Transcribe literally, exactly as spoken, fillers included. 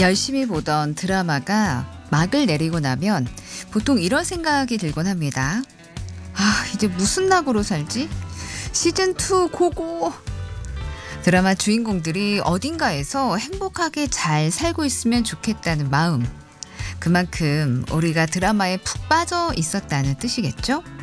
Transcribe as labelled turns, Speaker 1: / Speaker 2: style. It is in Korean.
Speaker 1: 열심히 보던 드라마가 막을 내리고 나면 보통 이런 생각이 들곤 합니다. 아, 이제 무슨 낙으로 살지? 시즌이 고고! 드라마 주인공들이 어딘가에서 행복하게 잘 살고 있으면 좋겠다는 마음. 그만큼 우리가 드라마에 푹 빠져 있었다는 뜻이겠죠?